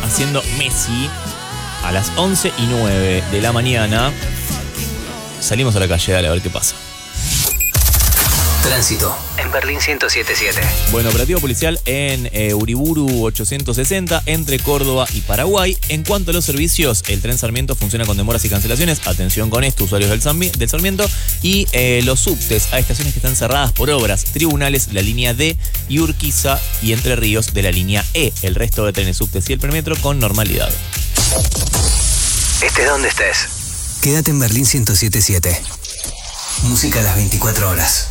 haciendo Messi. A las 11:09 de la mañana salimos a la calle, dale, a ver qué pasa. Tránsito en Berlín 107.7. Bueno, operativo policial en Uriburu 860 entre Córdoba y Paraguay. En cuanto a los servicios, el tren Sarmiento funciona con demoras y cancelaciones. Atención con esto, usuarios del Sarmiento. Y los subtes a estaciones que están cerradas por obras. Tribunales, la línea D, y Urquiza y Entre Ríos de la línea E. El resto de trenes, subtes y el premetro con normalidad. Estés donde estés. Quédate en Berlín 107.7. Música a las 24 horas.